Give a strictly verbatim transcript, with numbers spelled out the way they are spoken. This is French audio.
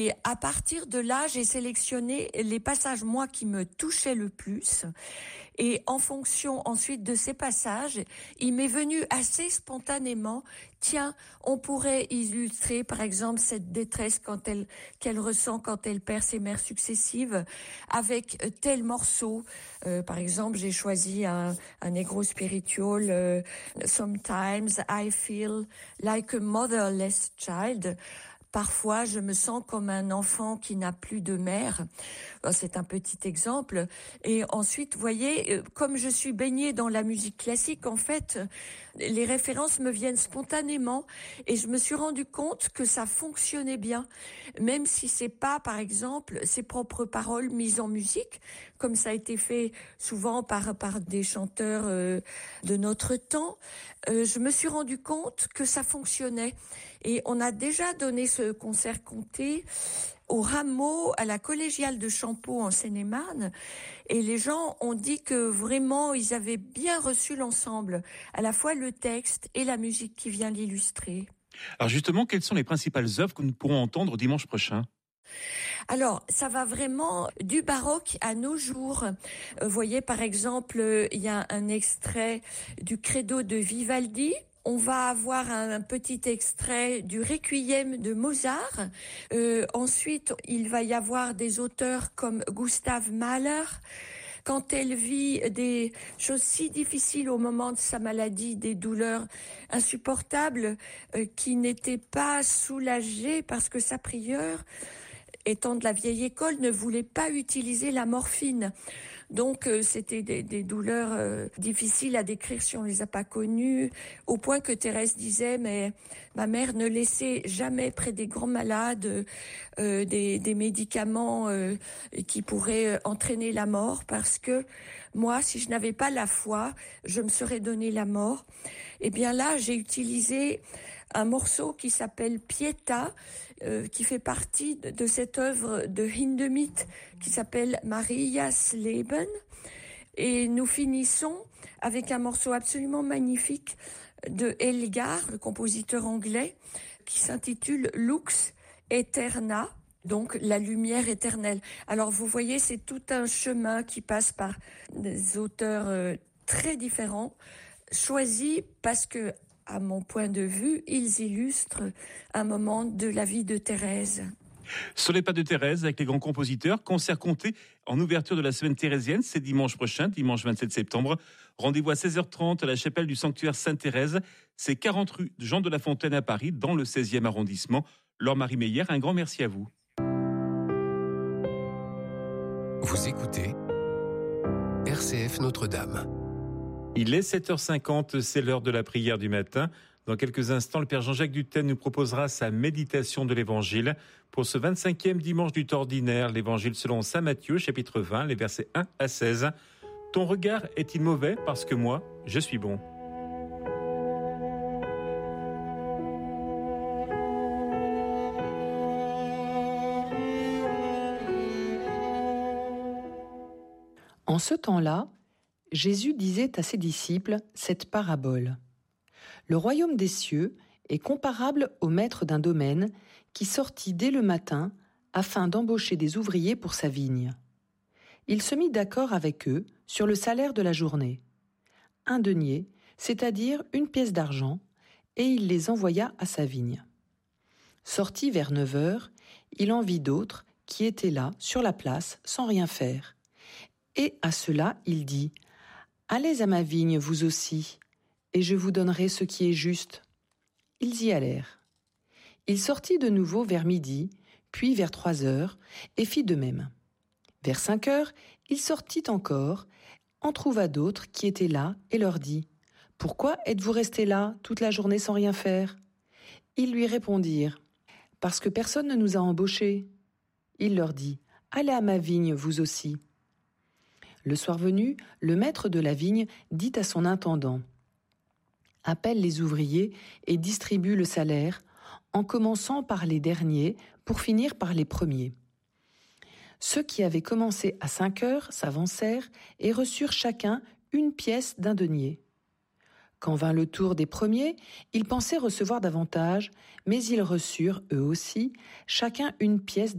Et à partir de là, j'ai sélectionné les passages, moi, qui me touchaient le plus. Et en fonction ensuite de ces passages, il m'est venu assez spontanément, tiens, on pourrait illustrer par exemple cette détresse quand elle qu'elle ressent quand elle perd ses mères successives avec tel morceau. Euh, par exemple, j'ai choisi un, un negro spiritual, euh, Sometimes I feel like a motherless child. Parfois, je me sens comme un enfant qui n'a plus de mère. C'est un petit exemple. Et ensuite, vous voyez, comme je suis baignée dans la musique classique, en fait, les références me viennent spontanément et je me suis rendu compte que ça fonctionnait bien. Même si c'est pas, par exemple, ses propres paroles mises en musique, comme ça a été fait souvent par, par des chanteurs euh, de notre temps, euh, je me suis rendu compte que ça fonctionnait. Et on a déjà donné ce concert comté au Rameau, à la collégiale de Champeaux en Seine-et-Marne, et les gens ont dit que vraiment ils avaient bien reçu l'ensemble, à la fois le texte et la musique qui vient l'illustrer. Alors justement, quelles sont les principales œuvres que nous pourrons entendre dimanche prochain ? Alors, ça va vraiment du baroque à nos jours. Vous voyez, par exemple, il y a un extrait du Credo de Vivaldi. On va avoir un petit extrait du Requiem de Mozart. Euh, ensuite, il va y avoir des auteurs comme Gustav Mahler. Quand elle vit des choses si difficiles au moment de sa maladie, des douleurs insupportables, euh, qui n'étaient pas soulagées parce que sa prieure, étant de la vieille école, ne voulait pas utiliser la morphine. Donc euh, c'était des, des douleurs euh, difficiles à décrire si on les a pas connues, au point que Thérèse disait, mais ma mère ne laissait jamais près des grands malades euh, des, des médicaments euh, qui pourraient entraîner la mort, parce que moi, si je n'avais pas la foi, je me serais donné la mort. Et bien là, j'ai utilisé un morceau qui s'appelle Pietà, euh, qui fait partie de, de cette œuvre de Hindemith qui s'appelle Marias Leben. Et nous finissons avec un morceau absolument magnifique de Elgar, le compositeur anglais, qui s'intitule Lux Aeterna, donc la lumière éternelle. Alors vous voyez, c'est tout un chemin qui passe par des auteurs euh, très différents, choisis parce que, à mon point de vue, ils illustrent un moment de la vie de Thérèse. Sur les pas de Thérèse, avec les grands compositeurs, concert comté en ouverture de la semaine thérésienne, c'est dimanche prochain, dimanche vingt-sept septembre. Rendez-vous à seize heures trente à la chapelle du sanctuaire Sainte-Thérèse. C'est quarante rue Jean de La Fontaine à Paris, dans le seizième arrondissement. Laure-Marie Meyer, un grand merci à vous. Vous écoutez R C F Notre-Dame. Il est sept heures cinquante, c'est l'heure de la prière du matin. Dans quelques instants, le Père Jean-Jacques Dutheil nous proposera sa méditation de l'Évangile pour ce vingt-cinquième dimanche du temps ordinaire, l'Évangile selon saint Matthieu, chapitre vingt, les versets un à seize. Ton regard est-il mauvais parce que moi, je suis bon? En ce temps-là, Jésus disait à ses disciples cette parabole. Le royaume des cieux est comparable au maître d'un domaine qui sortit dès le matin afin d'embaucher des ouvriers pour sa vigne. Il se mit d'accord avec eux sur le salaire de la journée. Un denier, c'est-à-dire une pièce d'argent, et il les envoya à sa vigne. Sorti vers neuf heures, il en vit d'autres qui étaient là, sur la place, sans rien faire. Et à cela, il dit « Allez à ma vigne, vous aussi, et je vous donnerai ce qui est juste. » Ils y allèrent. Il sortit de nouveau vers midi, puis vers trois heures, et fit de même. Vers cinq heures, il sortit encore, en trouva d'autres qui étaient là, et leur dit « Pourquoi êtes-vous restés là toute la journée sans rien faire ?» Ils lui répondirent « Parce que personne ne nous a embauchés. » Il leur dit « Allez à ma vigne, vous aussi. » Le soir venu, le maître de la vigne dit à son intendant « Appelle les ouvriers et distribue le salaire, en commençant par les derniers pour finir par les premiers. » Ceux qui avaient commencé à cinq heures s'avancèrent et reçurent chacun une pièce d'un denier. Quand vint le tour des premiers, ils pensaient recevoir davantage, mais ils reçurent, eux aussi, chacun une pièce